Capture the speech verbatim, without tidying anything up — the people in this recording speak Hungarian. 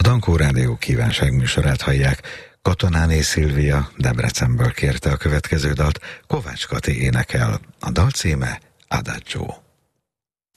Dankó Rádió kívánságműsorát hallják. Katonáné Szilvia Debrecenből kérte a következő dalt, Kovács Kati énekel. A dal címe Adagio.